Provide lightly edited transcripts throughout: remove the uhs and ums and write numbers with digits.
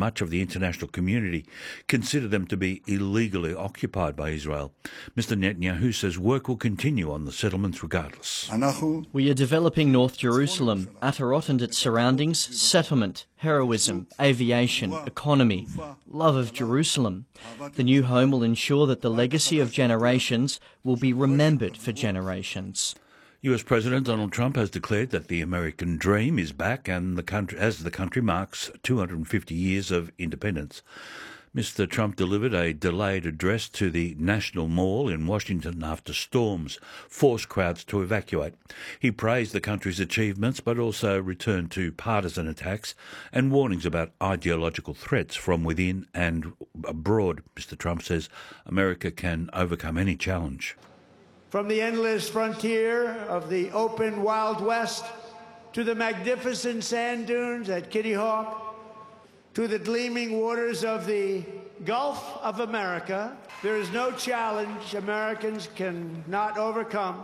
much of the international community consider them to be illegally occupied by Israel. Mr Netanyahu says work will continue on the settlements regardless. We are developing North Jerusalem, Atarot and its surroundings, settlement, heroism, aviation, economy, love of Jerusalem. The new home will ensure that the legacy of generations will be remembered for generations. US President Donald Trump has declared that the American dream is back and as the country marks 250 years of independence. Mr Trump delivered a delayed address to the National Mall in Washington after storms forced crowds to evacuate. He praised the country's achievements but also returned to partisan attacks and warnings about ideological threats from within and abroad. Mr Trump says America can overcome any challenge. From the endless frontier of the open Wild West to the magnificent sand dunes at Kitty Hawk, to the gleaming waters of the Gulf of America, there is no challenge Americans cannot overcome.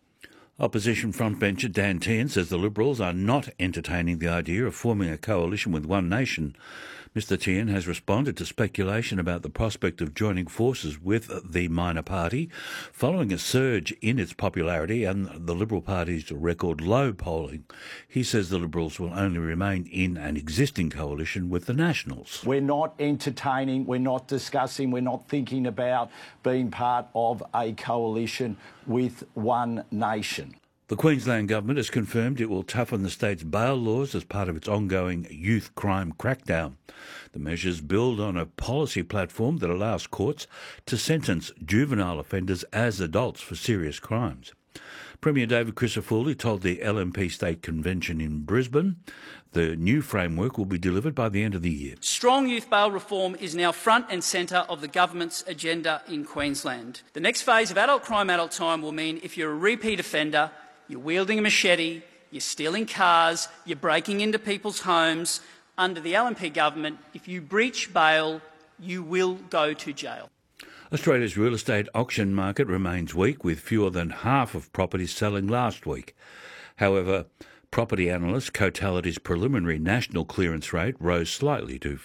Opposition frontbencher Dan Tehan says the Liberals are not entertaining the idea of forming a coalition with One Nation. Mr Tehan has responded to speculation about the prospect of joining forces with the minor party following a surge in its popularity and the Liberal Party's record low polling. He says the Liberals will only remain in an existing coalition with the Nationals. We're not entertaining, we're not discussing, we're not thinking about being part of a coalition with One Nation. The Queensland Government has confirmed it will toughen the state's bail laws as part of its ongoing youth crime crackdown. The measures build on a policy platform that allows courts to sentence juvenile offenders as adults for serious crimes. Premier David Crisafulli told the LNP State Convention in Brisbane the new framework will be delivered by the end of the year. Strong youth bail reform is now front and centre of the government's agenda in Queensland. The next phase of adult crime, adult time will mean if you're a repeat offender, you're wielding a machete, you're stealing cars, you're breaking into people's homes, under the LNP government, if you breach bail, you will go to jail. Australia's real estate auction market remains weak, with fewer than half of properties selling last week. However, property analyst Cotality's preliminary national clearance rate rose slightly to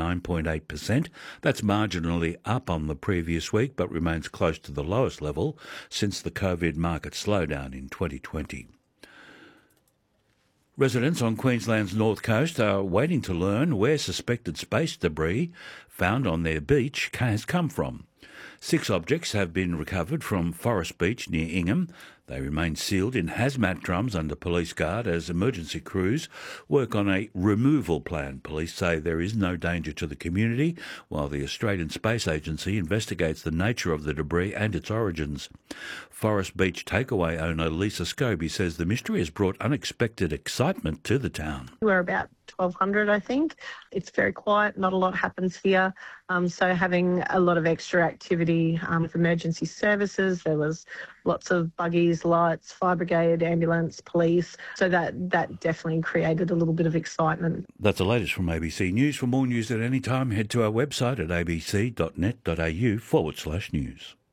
49.8%. That's marginally up on the previous week, but remains close to the lowest level since the COVID market slowdown in 2020. Residents on Queensland's north coast are waiting to learn where suspected space debris found on their beach has come from. 6 objects have been recovered from Forest Beach near Ingham. They remain sealed in hazmat drums under police guard as emergency crews work on a removal plan. Police say there is no danger to the community, while the Australian Space Agency investigates the nature of the debris and its origins. Forest Beach takeaway owner Lisa Scobie says the mystery has brought unexpected excitement to the town. We're about 1,200, I think. It's very quiet, not a lot happens here. So having a lot of extra activity with emergency services, there was lots of buggies, lights, fire brigade, ambulance, police. So that definitely created a little bit of excitement. That's the latest from ABC News. For more news at any time, head to our website at abc.net.au/news.